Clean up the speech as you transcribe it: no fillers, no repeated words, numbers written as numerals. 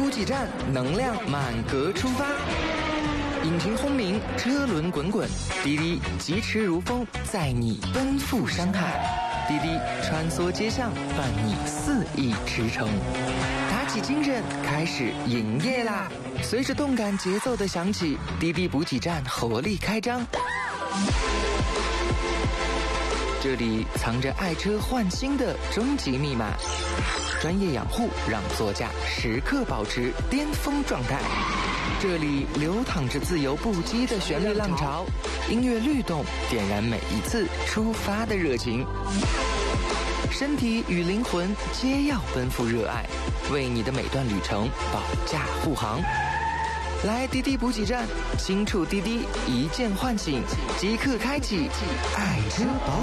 补给站，能量满格出发。引擎轰鸣，车轮滚滚，滴滴疾驰如风，载你奔赴山海。滴滴穿梭街巷，伴你肆意驰骋。打起精神，开始营业啦！随着动感节奏的响起，滴滴补给站活力开张。这里藏着爱车换新的终极密码，专业养护让座驾时刻保持巅峰状态。这里流淌着自由不羁的旋律浪潮，音乐律动点燃每一次出发的热情。身体与灵魂皆要奔赴热爱，为你的每段旅程保驾护航。来滴滴补给站，轻触滴滴，一键唤醒，即刻开启爱车保